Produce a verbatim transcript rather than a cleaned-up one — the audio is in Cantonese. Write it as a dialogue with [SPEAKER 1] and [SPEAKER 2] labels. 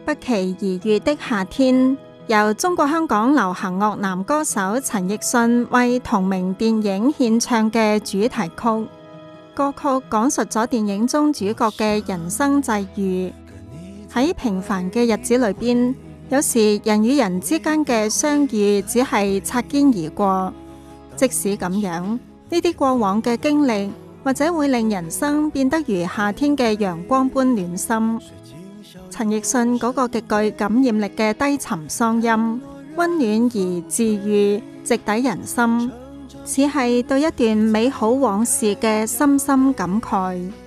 [SPEAKER 1] 不期而遇的夏天，由中國香港流行樂男歌手陳奕迅為同名電影獻唱嘅主題曲。歌曲講述咗電影中主角嘅人生際遇。喺平凡嘅日子裏邊，有時人與人之間嘅相遇只係擦肩而過。即使咁樣，呢啲過往嘅經歷，或者會令人生變得如夏天嘅陽光般暖心。陳奕迅嗰個極具感染力嘅低沉嗓音，溫暖而治癒，直抵人心，似係對一段美好往事嘅深深感慨。